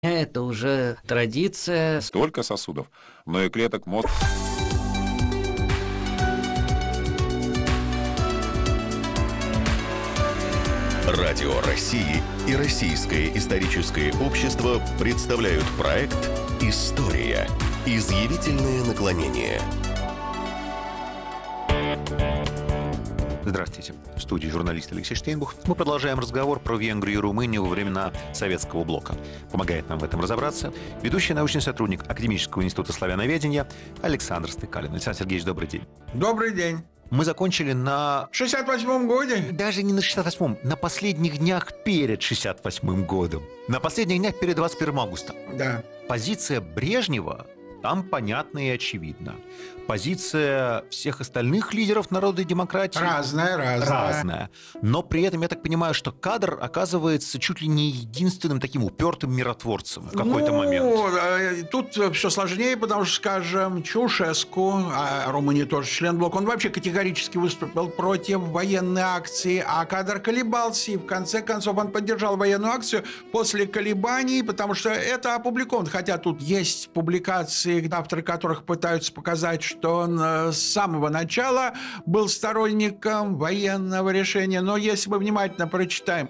Это уже традиция. Столько сосудов, но и клеток мозга. Радио России и Российское историческое общество представляют проект «История. Изъявительное наклонение». Здравствуйте. В студии журналист Алексей Штейнбух. Мы продолжаем разговор про Венгрию и Румынию во времена Советского блока. Помогает нам в этом разобраться ведущий научный сотрудник Академического института славяноведения Александр Стыкалин. Александр Сергеевич, добрый день. Добрый день. Мы закончили на... 68-м годе? Даже не на 68-м, на последних днях перед 68-м годом. На последних днях перед 21 августа. Да. Позиция Брежнева там понятна и очевидна. Позиция всех остальных лидеров народной демократии... Разная. Но при этом, я так понимаю, что кадр оказывается чуть ли не единственным таким упертым миротворцем в какой-то момент. Тут все сложнее, потому что, скажем, Чаушеску, а Румыния тоже член блока, он вообще категорически выступил против военной акции, а кадр колебался, и в конце концов он поддержал военную акцию после колебаний, потому что это опубликовано. Хотя тут есть публикации, авторы которых пытаются показать, что он с самого начала был сторонником военного решения. Но если мы внимательно прочитаем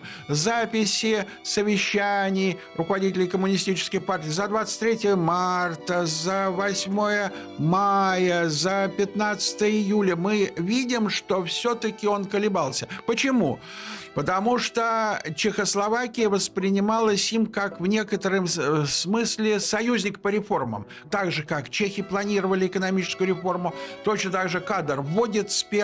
записи совещаний руководителей коммунистической партии за 23 марта, за 8 мая, за 15 июля, мы видим, что все-таки он колебался. Почему? Потому что Чехословакия воспринималась им как в некотором смысле союзник по реформам. Так же, как чехи планировали экономическую реформу, точно так же кадр вводит с 1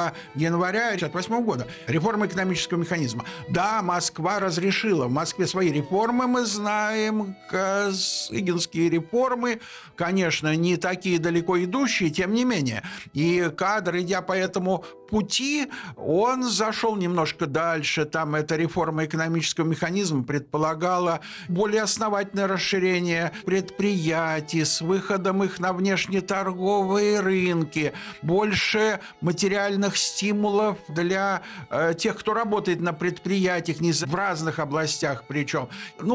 января 1968 года реформу экономического механизма. Да, Москва разрешила. В Москве свои реформы, мы знаем, Косыгинские реформы, конечно, не такие далеко идущие, тем не менее. И кадр, идя по этому пути, он зашел немножко дальше. Там эта реформа экономического механизма предполагала более основательное расширение предприятий с выходом их на внешнеторговые рынки, больше материальных стимулов для тех, кто работает на предприятиях, в разных областях причем.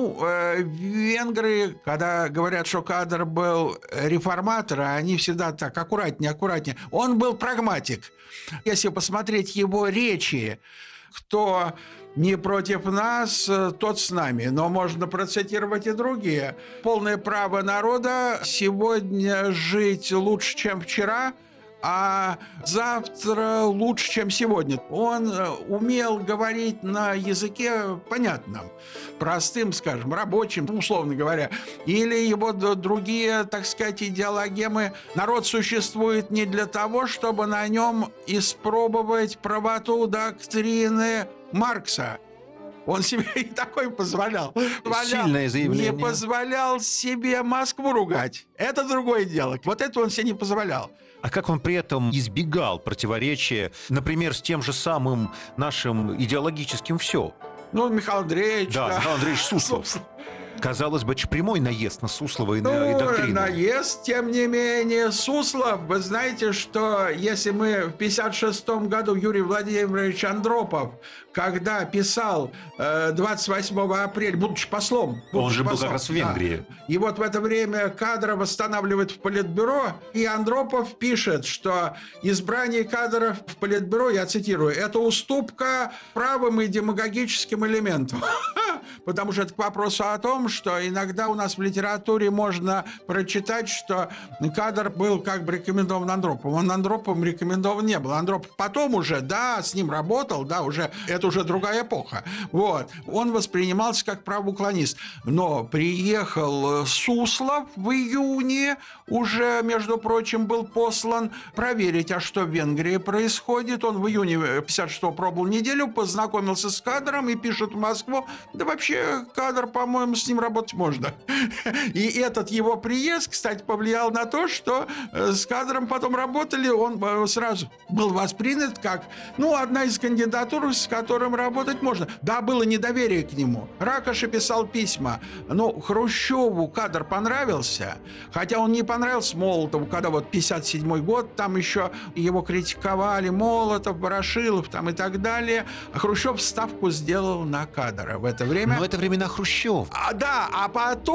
Венгры, когда говорят, что кадр был реформатор, они всегда так аккуратнее. Он был прагматик. Если посмотреть его речи, кто не против нас, тот с нами. Но можно процитировать и другие. Полное право народа сегодня жить лучше, чем вчера, а завтра лучше, чем сегодня. Он умел говорить на языке понятном, простым, скажем, рабочим, условно говоря. Или его другие, так сказать, идеологемы. Народ существует не для того, чтобы на нем испробовать правоту доктрины Маркса. Он себе и такой позволял. Сильное заявление. Не позволял себе Москву ругать. Это другое дело. Вот это он себе не позволял. А как он при этом избегал противоречия, например, с тем же самым нашим идеологическим «все»? Михаил Андреевич. Да, Михаил Андреевич Суслов. Казалось бы, прямой наезд на Суслова и доктрину. Наезд, тем не менее. Суслов, вы знаете, что если мы в 1956 году Юрий Владимирович Андропов, когда писал 28 апреля, будучи послом... Он же был как раз в Венгрии. Да, и вот в это время кадра восстанавливает в Политбюро, и Андропов пишет, что избрание кадров в Политбюро, я цитирую, это уступка правым и демагогическим элементам. Потому что это к вопросу о том, что иногда у нас в литературе можно прочитать, что кадр был как бы рекомендован Андроповым. Он Андроповым рекомендован не был. Андропов потом уже, да, с ним работал, да, это уже другая эпоха. Вот. Он воспринимался как правоуклонист. Но приехал Суслов в июне, уже, между прочим, был послан проверить, а что в Венгрии происходит. Он в июне 56-го пробыл неделю, познакомился с кадром и пишет в Москву, да вообще кадр, по-моему, с ним работать можно. И этот его приезд, кстати, повлиял на то, что с кадром потом работали, он сразу был воспринят как, одна из кандидатур, с которым работать можно. Да, было недоверие к нему. Ракоши писал письма. Хрущеву кадр понравился, хотя он не понравился Молотову, когда 57-й год, там еще его критиковали, Молотов, Ворошилов там и так далее. А Хрущев ставку сделал на кадра в это время. Но это времена Хрущева. А потом